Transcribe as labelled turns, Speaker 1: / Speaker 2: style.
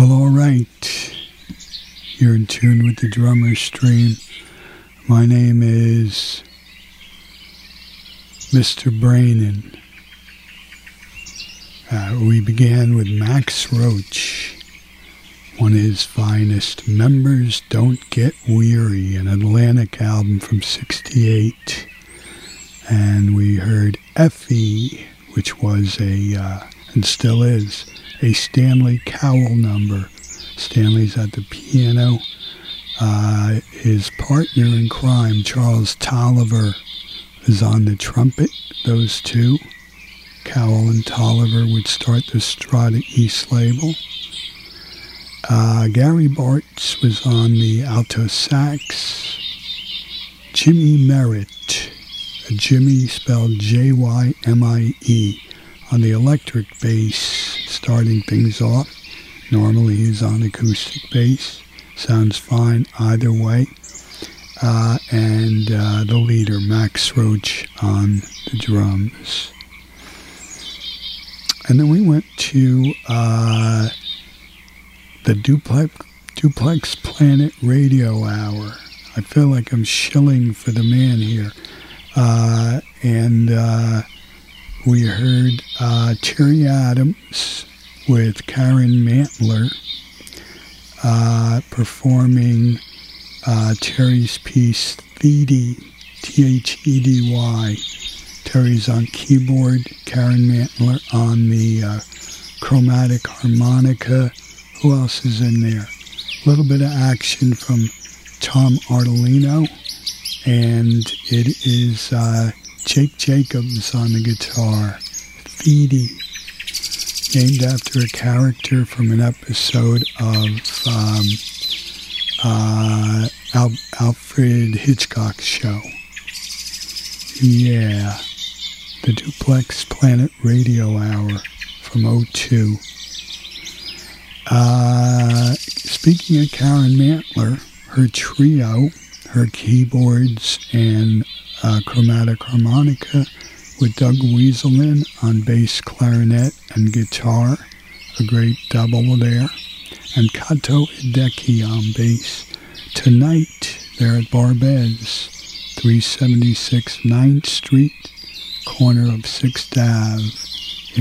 Speaker 1: Well, all right. You're in tune with the Drummer Stream. My name is Mr. Brainin. We began with Max Roach, one of his finest. Members Don't Get Weary, an Atlantic album from '68. And we heard Effie, which was and still is, a Stanley Cowell number. Stanley's at the piano. His partner in crime, Charles Tolliver, is on the trumpet. Those two, Cowell and Tolliver, would start the Strata East label. Gary Bartz was on the alto sax. Jimmy Merritt, Jimmy spelled Jymie, on the electric bass, starting things off. Normally he's on acoustic bass. Sounds fine either way. And the leader, Max Roach, on the drums. And then we went to the Duplex Planet Radio Hour. I feel like I'm shilling for the man here. We heard Terry Adams with Karen Mantler performing Terry's piece Thedy, Thedy. Terry's on keyboard, Karen Mantler on the chromatic harmonica. Who else is in there? A little bit of action from Tom Artolino, and it is Jake Jacobs on the guitar. Thedy, named after a character from an episode of Alfred Hitchcock's show. Yeah, the Duplex Planet Radio Hour from '02. Speaking of Karen Mantler, her trio, her keyboards and chromatic harmonica, with Doug Wieselman on bass, clarinet, and guitar, a great double there, and Kato Hideki on bass. Tonight, they're at Barbez, 376 9th Street, corner of 6th Ave.